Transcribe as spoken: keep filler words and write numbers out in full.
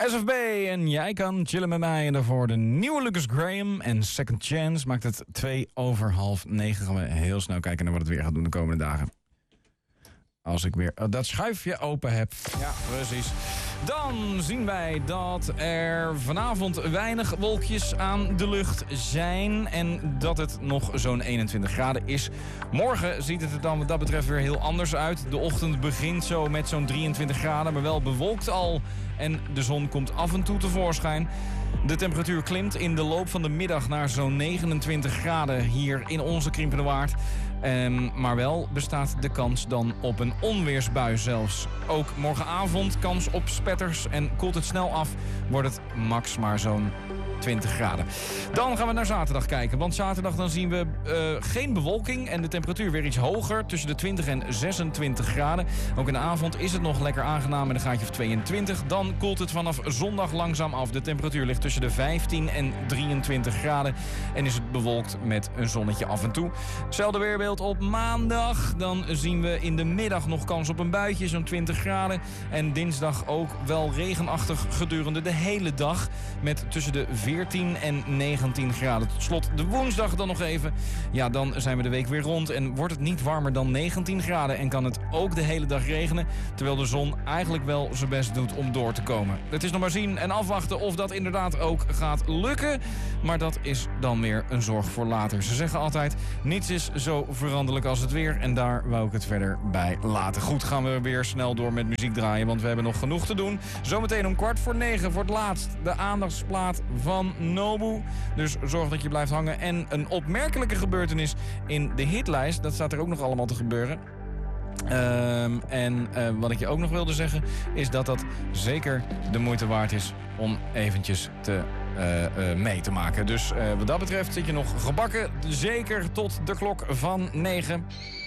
S F B en jij kan chillen met mij. En daarvoor de nieuwe Lucas Graham en Second Chance. Maakt het twee over half negen. Gaan we heel snel kijken naar wat het weer gaat doen de komende dagen. Als ik weer dat schuifje open heb. Ja, precies. Dan zien wij dat er vanavond weinig wolkjes aan de lucht zijn. En dat het nog zo'n eenentwintig graden is. Morgen ziet het er dan wat dat betreft weer heel anders uit. De ochtend begint zo met zo'n drieëntwintig graden. Maar wel bewolkt al. En de zon komt af en toe tevoorschijn. De temperatuur klimt in de loop van de middag naar zo'n negenentwintig graden hier in onze Krimpende Waard. Um, maar wel bestaat de kans dan op een onweersbui zelfs. Ook morgenavond kans op spetters en koelt het snel af, wordt het max maar zo'n twintig graden. Dan gaan we naar zaterdag kijken, want zaterdag dan zien we uh, geen bewolking en de temperatuur weer iets hoger, tussen de twintig en zesentwintig graden. Ook in de avond is het nog lekker aangenaam met een graadje of tweeëntwintig. Dan koelt het vanaf zondag langzaam af. De temperatuur ligt tussen de vijftien en drieëntwintig graden en is het bewolkt met een zonnetje af en toe. Hetzelfde weerbeeld op maandag. Dan zien we in de middag nog kans op een buitje, zo'n twintig graden. En dinsdag ook wel regenachtig gedurende de hele dag met tussen de veertien en negentien graden. Tot slot de woensdag dan nog even. Ja, dan zijn we de week weer rond en wordt het niet warmer dan negentien graden en kan het ook de hele dag regenen, terwijl de zon eigenlijk wel zijn best doet om door te komen. Het is nog maar zien en afwachten of dat inderdaad ook gaat lukken, maar dat is dan weer een zorg voor later. Ze zeggen altijd, niets is zo veranderlijk als het weer en daar wou ik het verder bij laten. Goed, gaan we weer snel door met muziek draaien, want we hebben nog genoeg te doen. Zometeen om kwart voor negen voor het laatst de aandachtsplaat van Nobu. Dus zorg dat je blijft hangen. En een opmerkelijke gebeurtenis in de hitlijst. Dat staat er ook nog allemaal te gebeuren. Um, en uh, wat ik je ook nog wilde zeggen is dat dat zeker de moeite waard is om eventjes te, uh, uh, mee te maken. Dus uh, wat dat betreft zit je nog gebakken. Zeker tot de klok van negen.